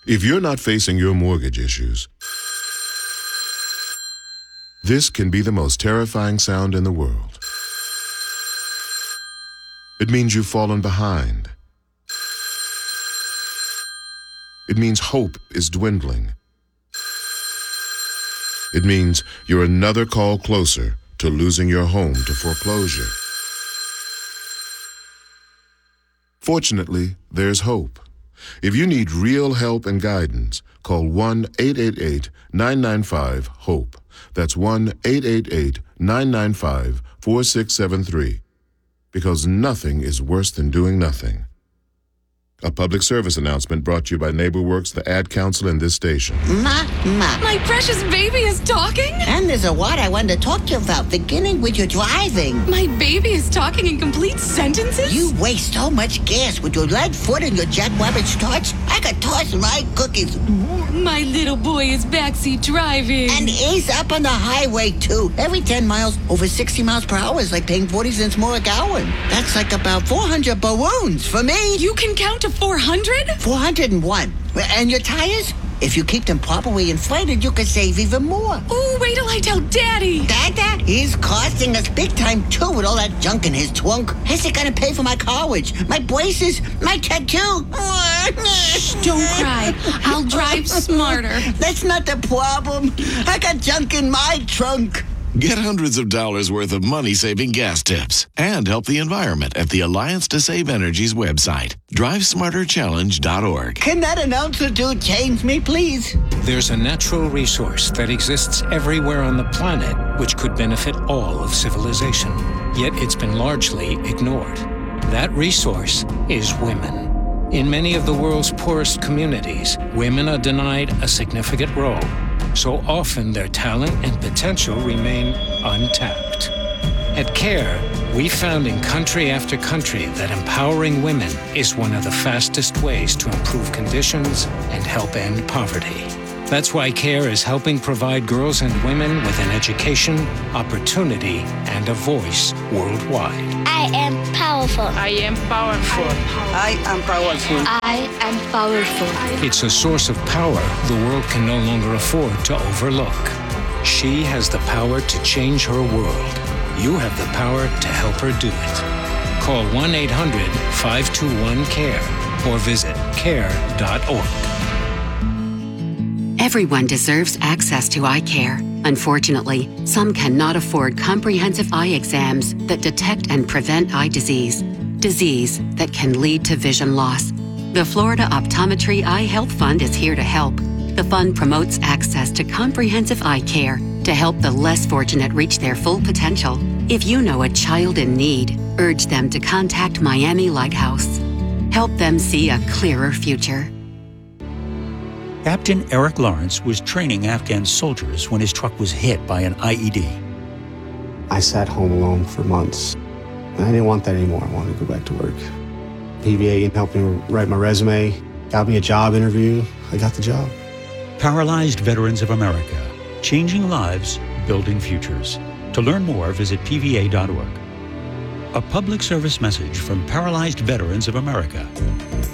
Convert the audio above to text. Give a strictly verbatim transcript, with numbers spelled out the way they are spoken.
If you're not facing your mortgage issues, this can be the most terrifying sound in the world. It means you've fallen behind. It means hope is dwindling. It means you're another call closer to losing your home to foreclosure. Fortunately, there's hope. If you need real help and guidance, call one eight eight eight, nine nine five, HOPE. That's one eight eight eight, nine nine five, four six seven three. Because nothing is worse than doing nothing. A public service announcement brought to you by NeighborWorks, the ad council, and this station. Ma, ma. My precious baby is talking? And there's a word I wanted to talk to you about, beginning with your driving. My baby is talking in complete sentences? You waste so much gas with your lead foot and your jackrabbit starch. I could toss my cookies. My little boy is backseat driving. And he's up on the highway, too. Every ten miles, over sixty miles per hour is like paying forty cents more a gallon. That's like about four hundred balloons for me. You can count to four hundred? four hundred one. And your tires? If you keep them properly inflated, you could save even more. Ooh, wait till I tell Daddy. Dada? He's costing us big time, too, with all that junk in his trunk. How's it gonna pay for my college, my braces, my tattoo? Shh, don't cry. I'll drive smarter. That's not the problem. I got junk in my trunk. Get hundreds of dollars worth of money-saving gas tips and help the environment at the Alliance to Save Energy's website, drive smarter challenge dot org. Can that announcer dude change me, please? There's a natural resource that exists everywhere on the planet which could benefit all of civilization, yet it's been largely ignored. That resource is women. In many of the world's poorest communities, women are denied a significant role. So often their talent and potential remain untapped. At CARE, we found in country after country that empowering women is one of the fastest ways to improve conditions and help end poverty. That's why CARE is helping provide girls and women with an education, opportunity, and a voice worldwide. I am powerful. I am powerful. I am powerful. I am powerful. It's a source of power the world can no longer afford to overlook. She has the power to change her world. You have the power to help her do it. Call one eight hundred, five two one, CARE or visit care dot org. Everyone deserves access to eye care. Unfortunately, some cannot afford comprehensive eye exams that detect and prevent eye disease, disease that can lead to vision loss. The Florida Optometry Eye Health Fund is here to help. The fund promotes access to comprehensive eye care to help the less fortunate reach their full potential. If you know a child in need, urge them to contact Miami Lighthouse. Help them see a clearer future. Captain Eric Lawrence was training Afghan soldiers when his truck was hit by an I E D. I sat home alone for months. I didn't want that anymore. I wanted to go back to work. P V A helped me write my resume, got me a job interview. I got the job. Paralyzed Veterans of America, changing lives, building futures. To learn more, visit P V A dot org. A public service message from Paralyzed Veterans of America.